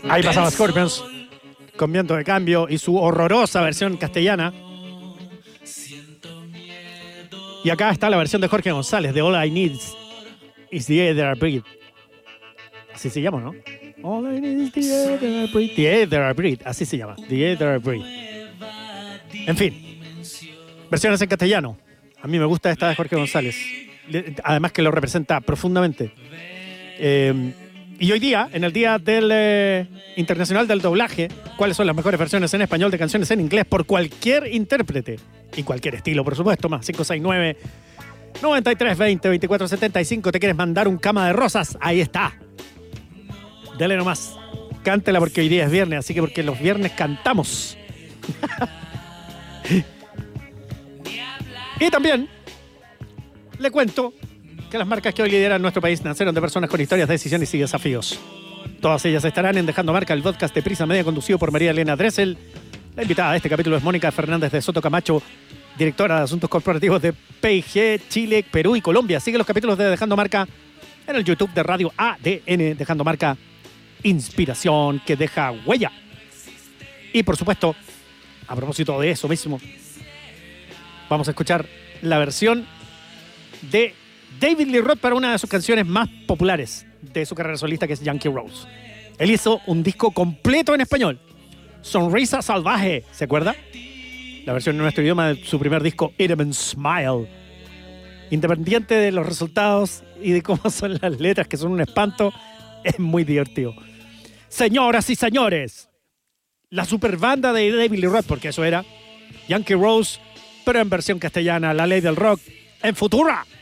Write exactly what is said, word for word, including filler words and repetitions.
Ahí pasaba Scorpions con Viento de Cambio y su horrorosa versión castellana. Y acá está la versión de Jorge González de All I Need Is The Air That I Breathe. Así se llama, ¿no? All I Need Is The Air That I Breathe. The Air That I Breathe, así se llama. The Air That I Breathe. En fin, versiones en castellano. A mí me gusta esta de Jorge González. Además que lo representa profundamente. Eh, y hoy día, en el Día del eh, Internacional del Doblaje, ¿cuáles son las mejores versiones en español de canciones en inglés por cualquier intérprete? Y cualquier estilo, por supuesto, más cinco seis nueve, nueve tres dos cero, veinticuatro setenta y cinco. ¿Te quieres mandar un cama de rosas? Ahí está. Dale nomás. Cántela porque hoy día es viernes, así que porque los viernes cantamos. Y también le cuento que las marcas que hoy lideran nuestro país nacieron de personas con historias, decisiones y desafíos. Todas ellas estarán en Dejando Marca, el podcast de Prisa Media conducido por María Elena Dressel. La invitada de este capítulo es Mónica Fernández de Soto Camacho, directora de Asuntos Corporativos de P I G, Chile, Perú y Colombia. Sigue los capítulos de Dejando Marca en el YouTube de Radio A D N, Dejando Marca, inspiración que deja huella. Y por supuesto, a propósito de eso mismo, vamos a escuchar la versión de David Lee Roth para una de sus canciones más populares de su carrera solista, que es Yankee Rose. Él hizo un disco completo en español, Sonrisa Salvaje, ¿se acuerda? La versión en nuestro idioma de su primer disco, Edmund Smile. Independiente de los resultados y de cómo son las letras, que son un espanto, es muy divertido. Señoras y señores, la super banda de David Lee Roth, porque eso era, Yankee Rose, pero en versión castellana, la ley del rock, en Futura.